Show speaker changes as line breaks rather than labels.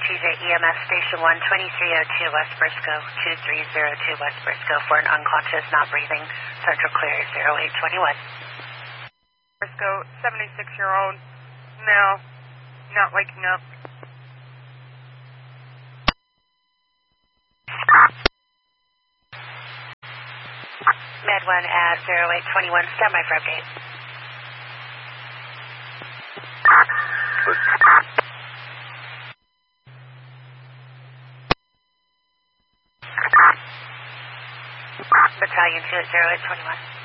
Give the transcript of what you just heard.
TJ EMS Station 1, 2302 West Briscoe, 2302 West Briscoe for an unconscious, not breathing, central clear 0821.
Briscoe, 76-year-old male, not waking up.
Med 1 at 0821, standby for update. Battalion 2 at 0821.